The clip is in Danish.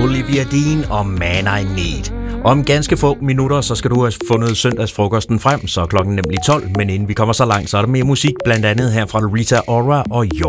Olivia Dean og Man I Need. Om ganske få minutter, så skal du have fundet søndagsfrokosten frem, så klokken nemlig 12. Men inden vi kommer så langt, så er der mere musik, blandt andet her fra Rita Ora og Your